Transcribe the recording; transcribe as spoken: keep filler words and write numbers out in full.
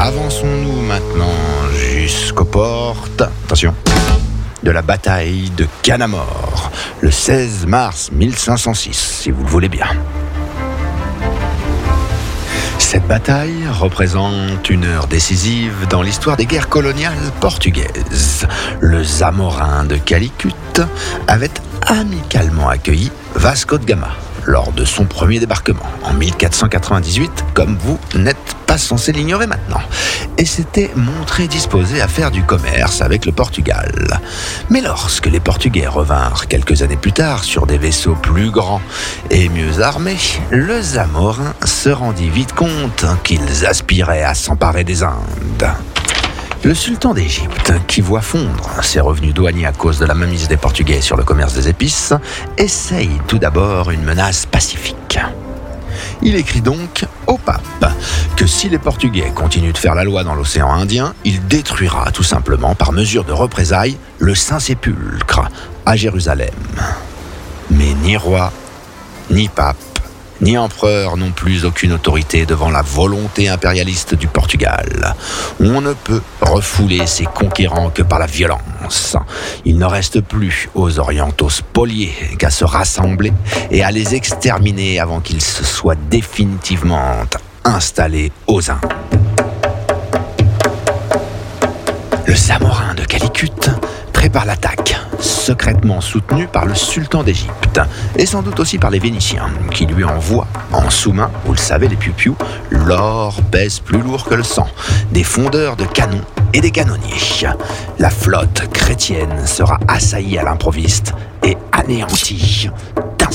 Avançons-nous maintenant jusqu'aux portes. Attention. De la bataille de Canamore, le seize mars mille cinq cent six, si vous le voulez bien. Cette bataille représente une heure décisive dans l'histoire des guerres coloniales portugaises. Le Zamorin de Calicut avait amicalement accueilli Vasco de Gama lors de son premier débarquement en mille quatre cent quatre-vingt-dix-huit, comme vous n'êtes pas censé l'ignorer maintenant, et s'était montré disposé à faire du commerce avec le Portugal. Mais lorsque les Portugais revinrent quelques années plus tard sur des vaisseaux plus grands et mieux armés, le Zamorin se rendit vite compte qu'ils aspiraient à s'emparer des Indes. Le sultan d'Égypte, qui voit fondre ses revenus douaniers à cause de la mainmise des Portugais sur le commerce des épices, essaye tout d'abord une menace pacifique. Il écrit donc au pape que si les Portugais continuent de faire la loi dans l'océan Indien, il détruira tout simplement par mesure de représailles le Saint-Sépulcre à Jérusalem. Mais ni roi, ni pape, ni empereur n'ont plus aucune autorité devant la volonté impérialiste du Portugal. On ne peut refouler ses conquérants que par la violence. Il ne reste plus aux orientaux spoliés qu'à se rassembler et à les exterminer avant qu'ils se soient définitivement installés aux Indes. Le Zamorin de Calicut prépare l'attaque, secrètement soutenu par le sultan d'Égypte, et sans doute aussi par les Vénitiens, qui lui envoient en sous-main, vous le savez les piou-piou, l'or pèse plus lourd que le sang, des fondeurs de canons et des canonniers. La flotte chrétienne sera assaillie à l'improviste et anéantie.